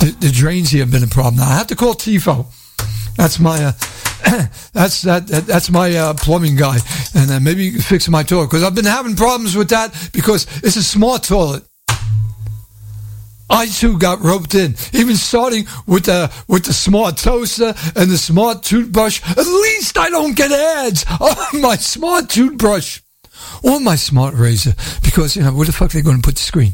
the drains here have been a problem. Now I have to call Tifo. That's my that's my plumbing guy, and maybe you can fix my toilet, because I've been having problems with that because it's a smart toilet. I too got roped in, even starting with the smart toaster and the smart toothbrush. At least I don't get ads on my smart toothbrush or my smart razor, because where the fuck are they going to put the screen?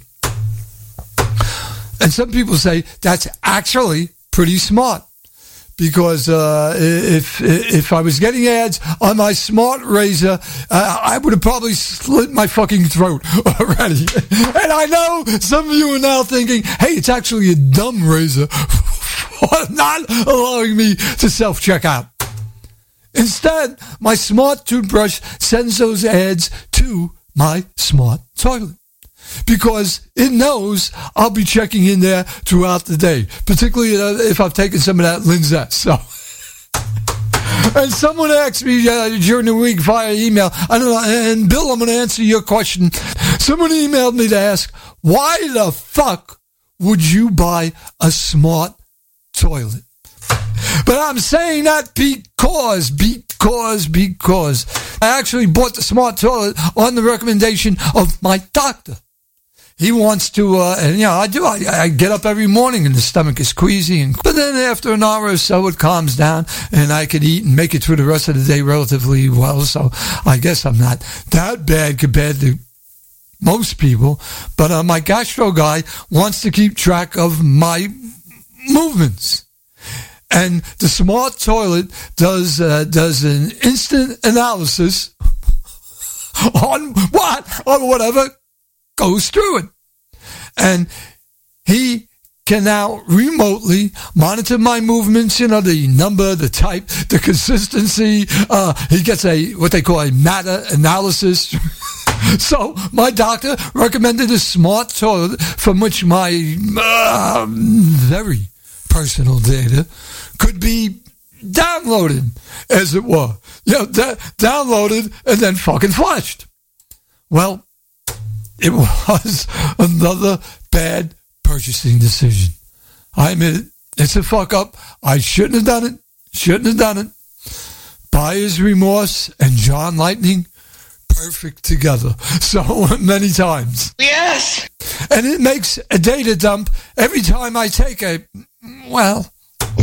And some people say that's actually pretty smart, because if I was getting ads on my smart razor, I would have probably slit my fucking throat already. And I know some of you are now thinking, hey, it's actually a dumb razor for not allowing me to self-check out. Instead, my smart toothbrush sends those ads to my smart toilet, because it knows I'll be checking in there throughout the day, particularly if I've taken some of that Linzess. So, and someone asked me during the week via email, I don't know, and Bill, I'm going to answer your question. Someone emailed me to ask, why the fuck would you buy a smart toilet? But I'm saying that because I actually bought the smart toilet on the recommendation of my doctor. He wants to, and I do. I get up every morning and the stomach is queasy, but then after an hour or so, it calms down and I can eat and make it through the rest of the day relatively well. So I guess I'm not that bad compared to most people. But my gastro guy wants to keep track of my movements. And the smart toilet does an instant analysis on whatever goes through it. And he can now remotely monitor my movements, the number, the type, the consistency. He gets what they call a meta-analysis. So my doctor recommended a smart toilet from which my very personal data could be downloaded, as it were. Downloaded and then fucking flushed. Well, it was another bad purchasing decision. I admit it. It's a fuck up. I shouldn't have done it. Buyer's remorse and John Lightning, perfect together. So many times. Yes! And it makes a data dump every time I take Well,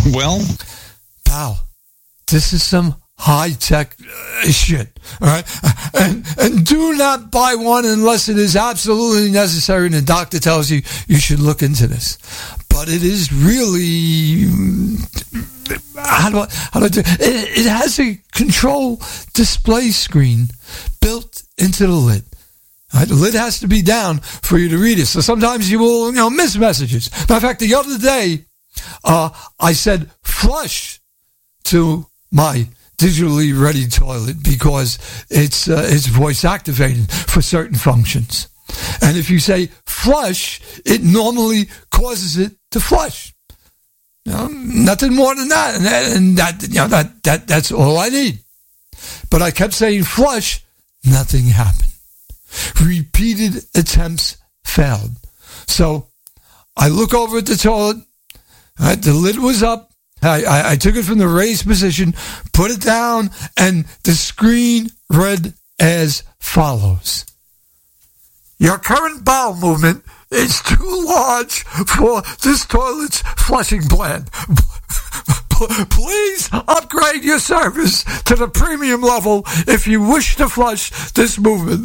pal, this is some high-tech shit, all right? And do not buy one unless it is absolutely necessary and the doctor tells you should look into this. But it is really, it has a control display screen built into the lid. Right? The lid has to be down for you to read it. So sometimes you will, miss messages. Matter of fact, the other day, I said flush to my digitally ready toilet because it's voice activated for certain functions. And if you say flush, it normally causes it to flush. Nothing more than that. And that's all I need. But I kept saying flush, nothing happened. Repeated attempts failed. So I look over at the toilet. Right, the lid was up. I took it from the raised position, put it down, and the screen read as follows. Your current bowel movement is too large for this toilet's flushing plan. Please upgrade your service to the premium level if you wish to flush this movement.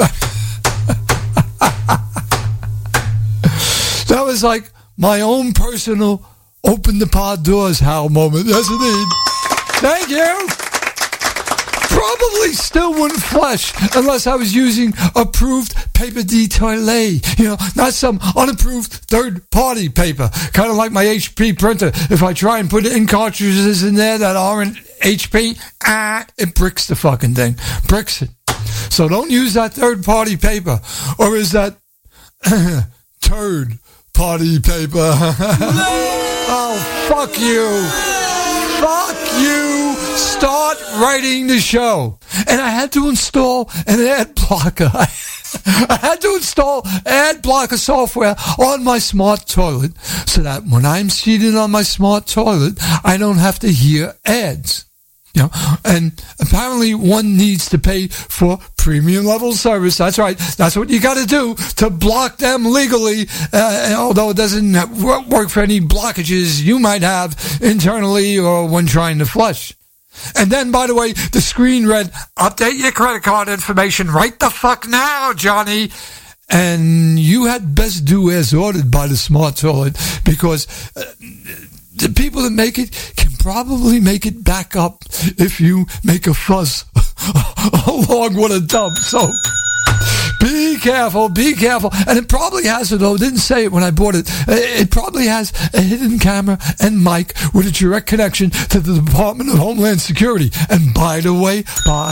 That was like my own personal open the pod doors, Hal moment. Yes, indeed. Thank you. Probably still wouldn't flush unless I was using approved paper de toilet. Not some unapproved third-party paper. Kind of like my HP printer. If I try and put ink cartridges in there that aren't HP, it bricks the fucking thing. Bricks it. So don't use that third-party paper. Or is that turd-party paper? Oh, fuck you. Fuck you. Start writing the show. And I had to install an ad blocker. I had to install ad blocker software on my smart toilet so that when I'm seated on my smart toilet, I don't have to hear ads. You know, and apparently one needs to pay for premium level service. That's right. That's what you got to do to block them legally. Although it doesn't work for any blockages you might have internally or when trying to flush. And then, by the way, the screen read, "Update your credit card information right the fuck now, Johnny." And you had best do as ordered by the smart toilet, because the people that make it can probably make it back up if you make a fuss along with a dump. So be careful, be careful. And it probably has it, though. I didn't say it when I bought it. It probably has a hidden camera and mic with a direct connection to the Department of Homeland Security. And by the way,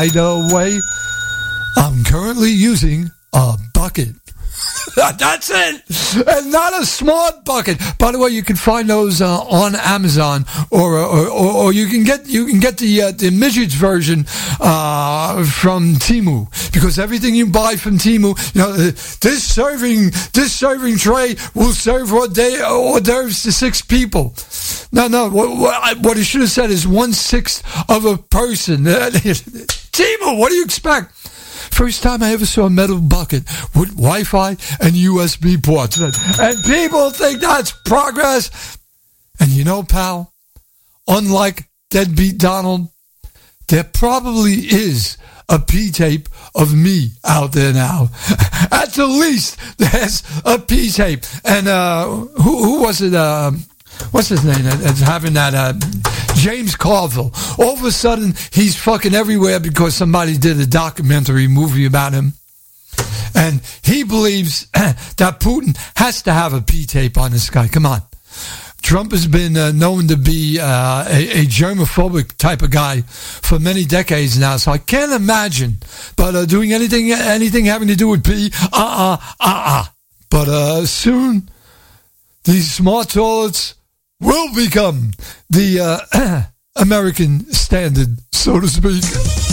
I'm currently using a bucket. That's it, and not a smart bucket. By the way, you can find those on Amazon, or you can get the midgets version from Temu, because everything you buy from Temu, you know, this serving tray will serve hors d'oeuvres to 6 people. No, what it should have said is 1/6 of a person. Temu, what do you expect? First time I ever saw a metal bucket with Wi-Fi and USB ports. And people think that's progress. And you know, pal, unlike Deadbeat Donald, there probably is a P-tape of me out there now. At the least, there's a P-tape. And who was it? What's his name? That's having that... James Carville. All of a sudden, he's fucking everywhere because somebody did a documentary movie about him. And he believes that Putin has to have a P-tape on this guy. Come on. Trump has been known to be a germophobic type of guy for many decades now, so I can't imagine. But doing anything having to do with P, But soon, these smart toilets will become the American standard, so to speak.